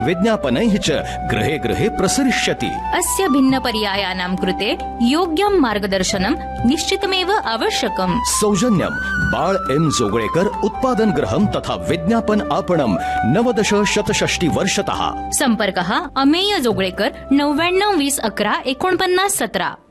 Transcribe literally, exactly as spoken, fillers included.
विज्ञापनैः च गृहे गृहे प्रसरिष्यति। अस्य भिन्नपर्यायानां कृते योग्यं मार्गदर्शनं निश्चितमेव आवश्यकम्। सौजन्यं बाळ एम जोगळेकर उत्पादन गृहं तथा विज्ञापन आपणं नवदश शतषष्टि वर्षतः। संपर्कः अमेय जोगळेकर नव्याण्णव वीस अकरा एकोणपन्नास सतरा।